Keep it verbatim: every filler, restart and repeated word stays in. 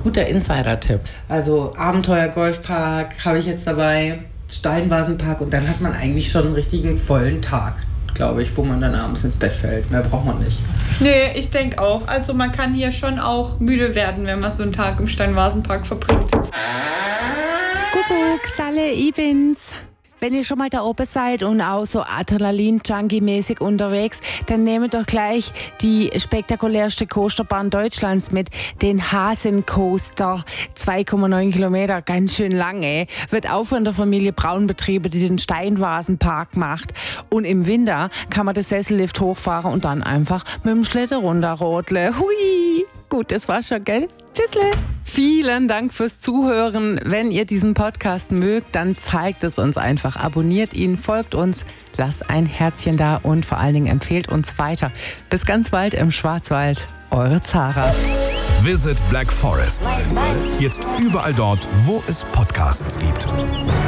guter Insider-Tipp. Also Abenteuer-Golfpark habe ich jetzt dabei, Steinvasenpark und dann hat man eigentlich schon einen richtigen vollen Tag, glaube ich, wo man dann abends ins Bett fällt. Mehr braucht man nicht. Nee, ich denke auch. Also man kann hier schon auch müde werden, wenn man so einen Tag im Steinvasenpark verbringt. Kuckuck, Salle, ich bin's. Wenn ihr schon mal da oben seid und auch so Adrenalin-Junkie-mäßig unterwegs, dann nehmt doch gleich die spektakulärste Coasterbahn Deutschlands mit, den Hasen-Coaster. zwei Komma neun Kilometer, ganz schön lang, ey. Wird auch von der Familie Braun betrieben, die den Steinvasenpark macht. Und im Winter kann man den Sessellift hochfahren und dann einfach mit dem Schlitten runterrodeln. Hui! Gut, das war's schon, gell? Tschüssle! Vielen Dank fürs Zuhören. Wenn ihr diesen Podcast mögt, dann zeigt es uns einfach. Abonniert ihn, folgt uns, lasst ein Herzchen da und vor allen Dingen empfehlt uns weiter. Bis ganz bald im Schwarzwald. Eure Zara. Visit Black Forest. Jetzt überall dort, wo es Podcasts gibt.